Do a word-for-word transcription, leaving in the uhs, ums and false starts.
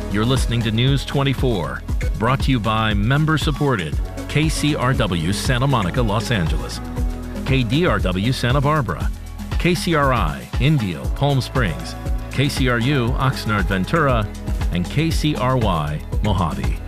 You're listening to News twenty-four, brought to you by member-supported K C R W Santa Monica, Los Angeles, K D R W Santa Barbara, K C R I Indio, Palm Springs, K C R U Oxnard Ventura, and K C R Y Mojave.